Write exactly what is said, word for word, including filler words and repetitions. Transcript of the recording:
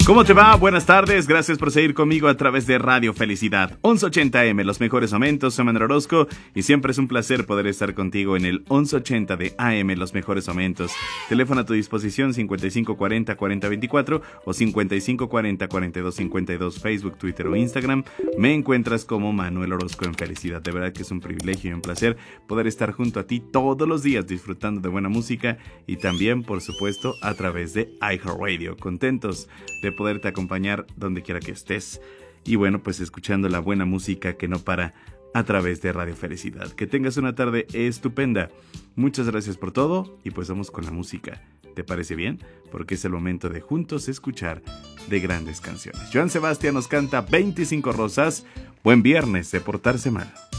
¿Cómo te va? Buenas tardes, gracias por seguir conmigo a través de Radio Felicidad once ochenta eme, los mejores momentos. Soy Manuel Orozco y siempre es un placer poder estar contigo en el once ochenta de A M, los mejores momentos. Teléfono a tu disposición cincuenta y cinco cuarenta, cuarenta veinticuatro o cincuenta y cinco cuarenta, cuarenta y dos cincuenta y dos, Facebook, Twitter o Instagram. Me encuentras como Manuel Orozco en Felicidad. De verdad que es un privilegio y un placer poder estar junto a ti todos los días disfrutando de buena música y también, por supuesto, a través de iHeartRadio. Contentos de poderte acompañar donde quiera que estés y bueno, pues escuchando la buena música que no para a través de Radio Felicidad. Que tengas una tarde estupenda. Muchas gracias por todo y pues vamos con la música. ¿Te parece bien? Porque es el momento de juntos escuchar de grandes canciones. Joan Sebastián nos canta veinticinco rosas. Buen viernes de portarse mal.